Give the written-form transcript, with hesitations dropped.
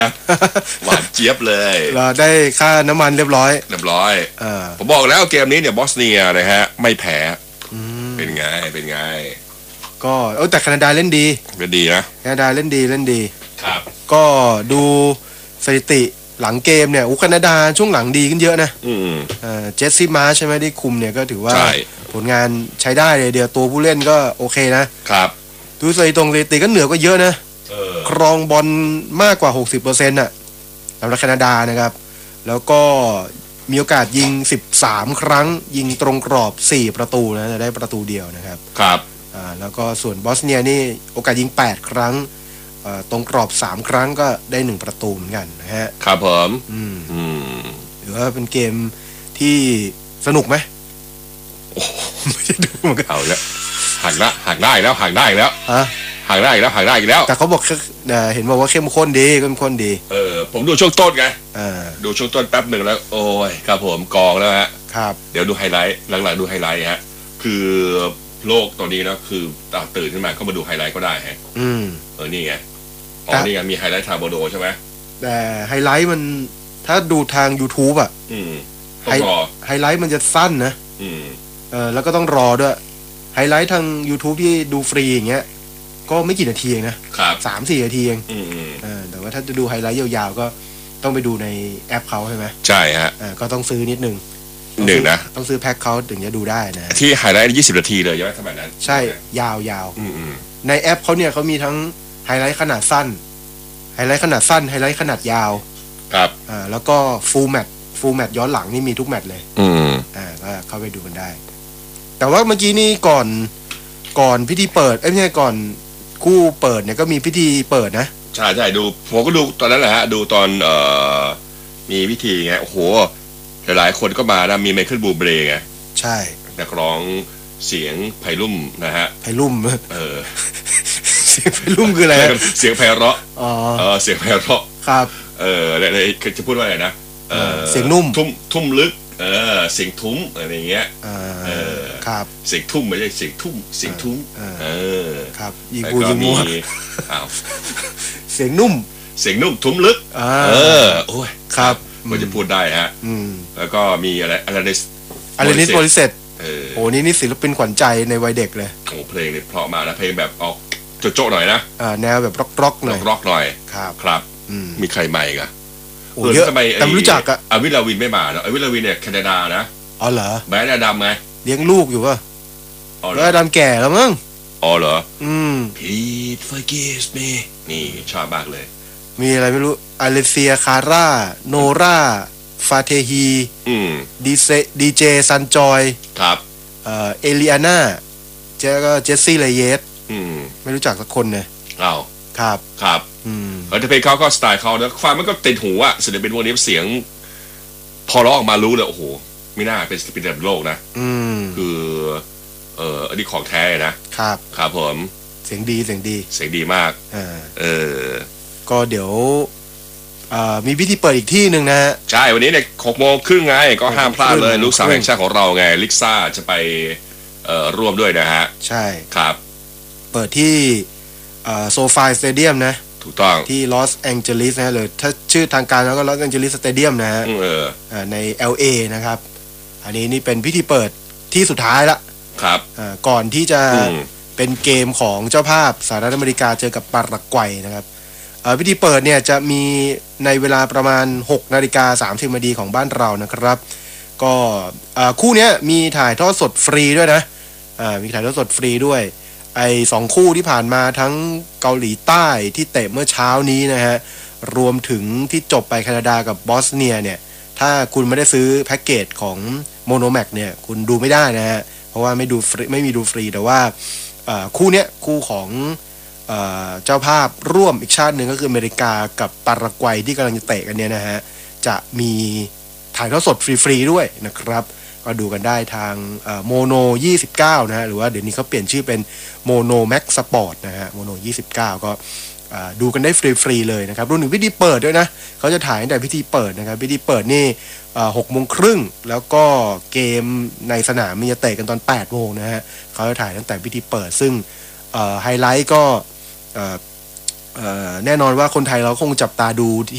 หวานเจี๊ยบเลยเราได้ค่าน้ำมันเรียบร้อยผมบอกแล้วเกมนี้เนี่ยบอสเนียนะฮะไม่แพ้เป็นไงก็แต่แคนาดาเล่นดีนะแคนาดาเล่นดีครับก็ดูสถิติหลังเกมเนี่ยแคนาดาช่วงหลังดีขึ้นเยอะนะเจสซี่มาใช่ไหมที่คุมเนี่ยก็ถือว่าผลงานใช้ได้เลยเดียวตัวผู้เล่นก็โอเคนะครับดูสถิติก็เหนือกว่าเยอะนะครองบอลมากกว่า 60% น่ะสำหรับแคนาดานะครับแล้วก็มีโอกาสยิง13ครั้งยิงตรงกรอบ4ประตูนะได้ประตูเดียวนะครับแล้วก็ส่วนบอสเนียนี่โอกาสยิง8ครั้งตรงกรอบ3ครั้งก็ได้1ประตูเหมือนกันนะฮะครับผมหรือว่าเป็นเกมที่สนุกไหมไม่ได้ดูเหมือนกันเอาแล้วหักได้แล้วห่างได้อีกแล้วแต่เขาบอกเห็นบอกว่าเข้มข้นดีผมดูช่วงต้นไงดูช่วงต้นแป๊บหนึ่งแล้วโอ้ยครับผมกองแล้วฮะครับเดี๋ยวดูไฮไลท์หลังๆดูไฮไลท์ฮะคือโลกตอนนี้นะคือตื่นขึ้นมาก็มาดูไฮไลท์ก็ได้ฮะนี่ไงนี่ไงมีไฮไลท์ทางโบโดใช่ไหมแต่ไฮไลท์มันถ้าดูทาง YouTube อ่ะไฮไลท์มันจะสั้นนะแล้วก็ต้องรอด้วยไฮไลท์ทาง YouTube ที่ดูฟรีอย่างเงี้ยก็ไม่กี่นาทีเองนะ3-4 นาทีเองแต่ว่าถ้าจะดูไฮไลท์ยาวๆก็ต้องไปดูในแอปเขาใช่ไหมใช่ฮะก็ต้องซื้อนิดนึงนะต้องซื้อแพ็คเขาถึงจะดูได้นะที่ไฮไลท์20 นาทีเลยยังไม่สมัยนั้นใช่ยาวๆในแอปเขาเนี่ยเขามีทั้งไฮไลท์ขนาดสั้นไฮไลท์ขนาดยาวครับแล้วก็ฟูลแมตช์ย้อนหลังนี่มีทุกแมตช์เลยก็เข้าไปดูกันได้แต่ว่าเมื่อกี้นี่ก่อนพิธีเปิดไม่ใช่ก่อนคู่เปิดเนี่ยก็มีพิธีเปิดนะใช่ดูผมก็ดูตอนนั้นแหละฮะดูตอนมีพิธีไงโอ้โหหลายคนก็มานะมีไมเคิลบูเบรไงใช่นักร้องเสียงไพรุ่มนะฮะไพรุ่มเสียงไพรุ่มคืออะไรเสียงไพเราะเสียงไพเราะครับจะพูดว่าอะไรนะเสียงนุ่มทุ่มลึกเสียงทุ้มอะไรอย่างเงี้ยครับเสียงทุ่มไม่ใช่เสียงทุ่มครับยิงมัวเสียงนุ่มทุ้มลึกโอ้ยครับมันจะพูดได้ฮะแล้วก็มีอะไรอลันิสโมริเซตโอ้นี่ศิลปินขวัญใจในวัยเด็กเลยโอ้เพลงนี่เพราะมากนะเพลงแบบออกโจ๊ะหน่อยนะแนวแบบร็อกหน่อยครับมีใครใหม่กันเยอะแต่ไม่รู้จักอะอวิลาวินไม่มาเนาะอวิลาวินเนี่ยแคนาดานะเหรอแบรนด์อดัมไงเลี้ยงลูกอยู่ป่ะแล้วอดัมแก่แล้วมั้งเหรอPlease forgive me นี่ชอบมากเลยมีอะไรไม่รู้อเลเซียคาร่าโนราฟาเทฮีดีเจซันจอยครับเอลิอาน่าเจสซี่เลเยสไม่รู้จักสักคนเลยครับแต่เพลงเขาก็สไตล์เขานะความมันก็ติดหูอะศิลปินพวกนี้เสียงพอร้องออกมารู้เลยโอ้โหไม่น่าเป็นศิลปินระดับโลกนะคืออันนี้ของแท้นะครับผมเสียงดีมากก็เดี๋ยวมีพิธีเปิดอีกที่หนึ่งนะฮะใช่วันนี้เนี่ย18:30ไงก็ห้ามพลาดเลยลูกสาวแห่งชาติของเราไงลิซ่าจะไปร่วมด้วยนะฮะใช่ครับเปิดที่โซฟาสเตเดียมนะถูกต้องที่ลอสแองเจลิสนะเลยถ้าชื่อทางการแล้วก็ลอสแองเจลิสสเตเดียมนะฮะใน LA นะครับอันนี้นี่เป็นพิธีเปิดที่สุดท้ายละครับก่อนที่จะเป็นเกมของเจ้าภาพสหรัฐอเมริกาเจอกับปารากวัยนะครับพิธีเปิดเนี่ยจะมีในเวลาประมาณ 6:30 น.ของบ้านเรานะครับก็คู่นี้มีถ่ายทอดสดฟรีด้วยนะมีถ่ายทอดสดฟรีด้วย2คู่ที่ผ่านมาทั้งเกาหลีใต้ที่เตะเมื่อเช้านี้นะฮะรวมถึงที่จบไปแคนาดากับบอสเนียเนี่ยถ้าคุณไม่ได้ซื้อแพ็กเกจของโมโนแม็กเนี่ยคุณดูไม่ได้นะฮะเพราะว่าไม่มีดูฟรีแต่ว่าคู่เนี้ยคู่ของเจ้าภาพร่วมอีกชาติหนึ่งก็คืออเมริกากับปารากวัยที่กำลังจะเตะกันเนี่ยนะฮะจะมีถ่ายทอดสดฟรีๆด้วยนะครับก็ดูกันได้ทางโมโน29นะฮะหรือว่าเดี๋ยวนี้เขาเปลี่ยนชื่อเป็นโมโนแม็กสปอร์ตนะฮะโมโน29ก็ดูกันได้ฟรีๆเลยนะครับรวมถึงพิธีเปิดด้วยนะเขาจะถ่ายตั้งแต่พิธีเปิดนะครับพิธีเปิดนี่18:30แล้วก็เกมในสนามมีจะเตะกันตอน8 โมงนะฮะเขาจะถ่ายตั้งแต่พิธีเปิดซึ่งไฮไลท์ก็แน่นอนว่าคนไทยเราคงจับตาดู